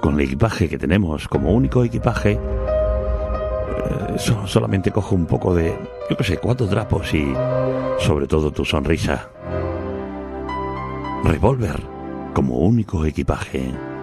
con el equipaje que tenemos como único equipaje, solamente cojo un poco de, 4 trapos y sobre todo tu sonrisa. Revólver como único equipaje.